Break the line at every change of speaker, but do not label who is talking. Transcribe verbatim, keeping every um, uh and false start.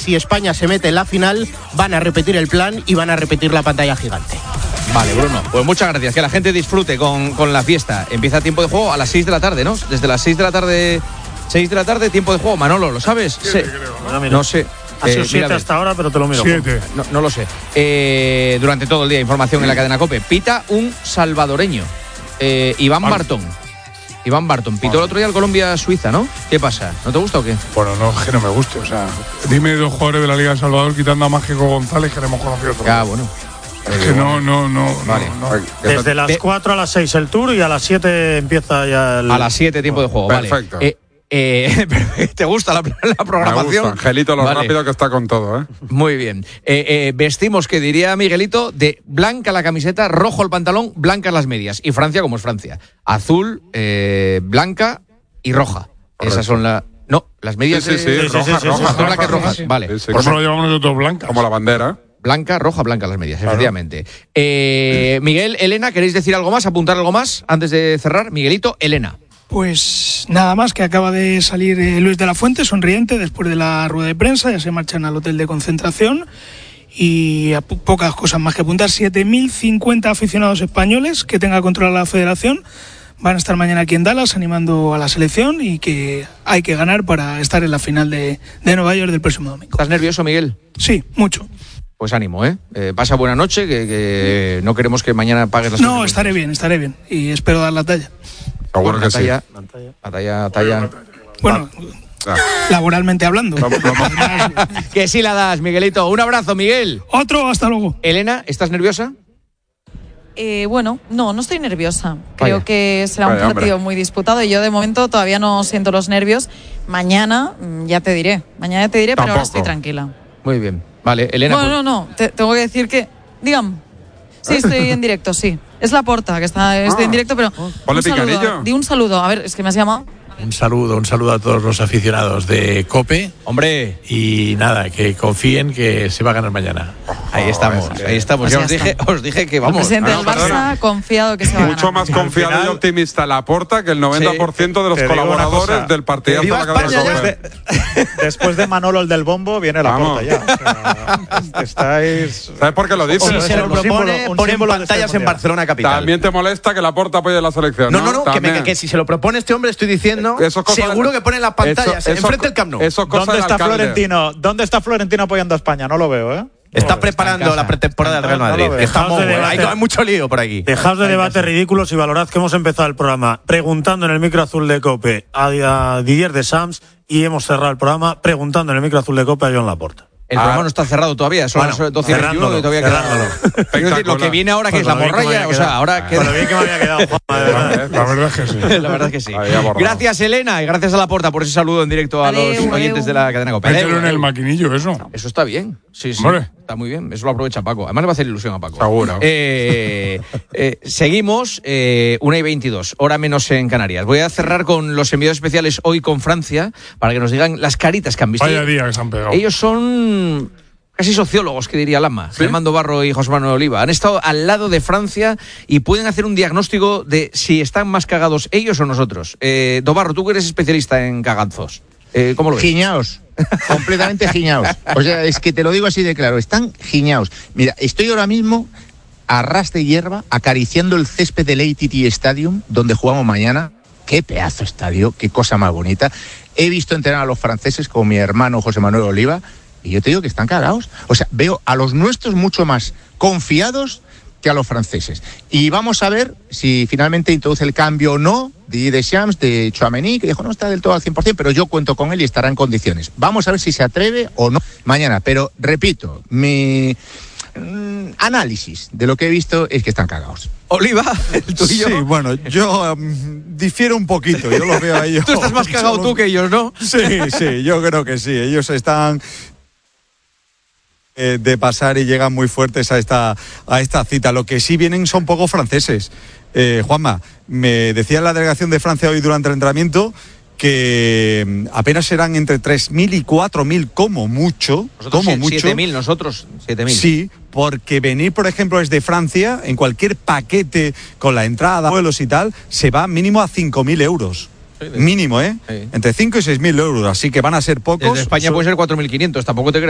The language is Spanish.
si España se mete en la final, van a repetir el plan y van a repetir la pantalla gigante.
Vale, Bruno, pues muchas gracias. Que la gente disfrute con, con la fiesta. Empieza tiempo de juego a las seis de la tarde, ¿no? Desde las seis de la tarde, seis de la tarde, tiempo de juego. Manolo, ¿lo sabes?
Siete, creo, ¿no?
No, no sé.
Ha sido
Eh,
siete
mírame.
hasta ahora, pero te lo miro.
Siete.
No, no lo sé. Eh, durante todo el día, información en la cadena COPE. Pita un salvadoreño, eh, Iván
Vale.
Bartón. Iván Bartón. Pitó el otro día el Colombia-Suiza, ¿no? ¿Qué pasa? ¿No te gusta o qué?
Bueno, no, es que no me guste. O sea, dime dos jugadores de la Liga de Salvador quitando a Mágico González que le hemos conocido otro.
Ah, bueno.
Es que no, no, no.
Vale.
no, no.
Desde las
Ve-
cuatro a las seis el tour y a las siete empieza ya el...
A las siete, tiempo de juego,
Perfecto.
vale. Eh, eh, ¿Te gusta la, la programación?
Me gusta, Angelito, lo
Vale.
rápido que está con todo, ¿eh?
Muy bien. Eh, eh, vestimos, que diría Miguelito, de blanca la camiseta, rojo el pantalón, blancas las medias. Y Francia, como es Francia. Azul, eh, blanca y roja.
Correcto.
Esas son las... No, las medias...
Sí, sí, sí,
eh,
roja,
sí, sí, sí,
roja,
sí,
son blancas
roja,
rojas.
sí.
Vale.
Sí, sí,
Por eso
como,
lo llevamos nosotros blancas.
como la bandera.
Blanca, roja, blanca las medias, efectivamente. Eh, Miguel, Elena, ¿queréis decir algo más? ¿Apuntar algo más antes de cerrar? Miguelito, Elena.
Pues nada más, que acaba de salir eh, Luis de la Fuente, sonriente, después de la rueda de prensa, ya se marchan al hotel de concentración y a po- pocas cosas más que apuntar. siete mil cincuenta aficionados españoles que tenga controlada la federación van a estar mañana aquí en Dallas animando a la selección y que hay que ganar para estar en la final de, de Nueva York del próximo domingo.
¿Estás nervioso, Miguel?
Sí, mucho.
Pues ánimo, ¿eh? eh pasa buena noche, que, que no queremos que mañana pagues las
No,
consecuencias.
estaré bien, estaré bien y espero dar la talla.
Seguro que
la
sí.
talla, la talla, talla.
Bueno,
Ah.
laboralmente hablando.
Que sí la das, Miguelito. Un abrazo, Miguel.
Otro, hasta luego.
Elena, ¿estás nerviosa?
Eh, bueno, no, no estoy nerviosa. Creo
Vaya.
que será
Vaya,
un partido
hombre.
muy disputado y yo de momento todavía no siento los nervios. Mañana mm, ya te diré, mañana te diré, pero ahora
Tampoco.
estoy tranquila.
Muy bien. Vale, Elena.
Bueno,
pues-
no, no, te- tengo que decir que, digan, sí, estoy en directo, sí. Es la Porta, que está, estoy
Ah.
en directo, pero
Ponle
un saludo,
picanillo.
di un saludo, a ver, es que me has llamado.
Un saludo, un saludo a todos los aficionados de COPE
Hombre,
y nada, que confíen que se va a ganar mañana.
ahí estamos, ahí estamos.
Pues
ya
ya
os dije,
está.
os dije que
El
vamos.
presidente
Ah,
del
no,
Barça
perdona.
confiado que se va a
Mucho
ganar.
más confiado
final-
y optimista Laporta que el noventa por ciento de los
te digo una
colaboradores
cosa.
del partidazo de
¡Viva
la cadena
España ya!
COPE.
Después de, después de Manolo el del bombo viene la
Vamos.
Porta ya. O sea, estáis...
¿Sabes por qué lo dices?
Si se lo
un
propone,
símbolo- un
ponen
símbolo de este
pantallas en
mundial.
Barcelona capital.
También te molesta que Laporta apoye la selección.
No,
No,
no, no, que, me-
También.
que si se lo propone este hombre, estoy diciendo,
Eso es cosa
seguro
del-
que ponen las pantallas
Eso- eso-
enfrente del Camp Nou.
Eso es cosa
¿Dónde
del
está
alcalde.
Florentino? ¿Dónde está Florentino apoyando a España? No lo veo, ¿eh?
Está
en
preparando
casa.
la pretemporada del Real
No, no lo
Madrid.
veo.
Está
Dejaos de
mogo, ¿eh?
debate.
Hay, hay mucho lío por aquí.
Dejaos de debates ridículos y valorad que hemos empezado el programa preguntando en el micro azul de COPE a, a Didier Deschamps y hemos cerrado el programa preguntando en el micro azul de COPE a Joan Laporta.
El
Ah.
programa no está cerrado todavía, son
Bueno,
las doce y veintiuno
cerrándolo,
y todavía queda.
cerrándolo.
Quiero decir, lo que viene ahora, que es la
Con lo bien que me
morralla,
había
o sea,
quedado.
ahora
Con
queda.
lo bien que me había quedado, Juanma, de verdad.
La verdad es que sí.
La verdad es que sí.
Ahí abordado.
Gracias, Elena, y gracias a Laporta por ese saludo en directo a
Adeu,
los
adeu.
oyentes de la cadena COPE.
Mételo
Adeu,
en el
adeu.
maquinillo, eso.
Eso está bien. Sí, sí.
Hombre.
Está muy bien. Eso lo aprovecha Paco. Además le va a hacer ilusión a Paco.
Seguro.
Eh, eh, seguimos, eh, una y veintidós, hora menos en Canarias. Voy a cerrar con los enviados especiales hoy con Francia para que nos digan las caritas que han visto.
Vaya día que se han pegado.
Ellos son casi sociólogos, que diría Lama,
¿Sí?
Armando Barro y José Manuel Oliva. Han estado al lado de Francia y pueden hacer un diagnóstico de si están más cagados ellos o nosotros. Eh, Dobarro, tú que eres especialista en cagazos, eh, ¿cómo lo ves?
Giñaos, completamente giñaos. O sea, es que te lo digo así de claro, están giñaos. Mira, estoy ahora mismo a ras de hierba acariciando el césped del A T T Stadium, donde jugamos mañana. Qué pedazo de estadio, qué cosa más bonita. He visto entrenar a los franceses con mi hermano José Manuel Oliva y yo te digo que están cagados. O sea, veo a los nuestros mucho más confiados que a los franceses. Y vamos a ver si finalmente introduce el cambio o no de Deschamps, de Tchouaméni, que dijo no está del todo al cien por ciento, pero yo cuento con él y estará en condiciones. Vamos a ver si se atreve o no mañana. Pero, repito, mi mm, análisis de lo que he visto es que están cagados.
Oliva, el tuyo.
Sí, bueno, yo um, difiero un poquito, yo los veo a ellos.
Tú estás más cagado tú que ellos, ¿no?
Sí, sí, yo creo que sí, ellos están eh, de pasar y llegan muy fuertes a esta, a esta cita. Lo que sí vienen son pocos franceses. Eh, Juanma, me decía la delegación de Francia hoy durante el entrenamiento que mm, apenas serán entre tres mil y cuatro mil como mucho,
Nosotros
como
sie-
mucho.
siete mil, nosotros siete mil.
Sí, porque venir, por ejemplo, desde Francia, en cualquier paquete con la entrada, vuelos y tal, se va mínimo a cinco mil euros.
Sí, de-
Mínimo, ¿eh?
Sí.
Entre cinco y seis mil euros, así que van a ser pocos.
Desde España
So-
puede ser cuatro mil quinientos, tampoco te creas.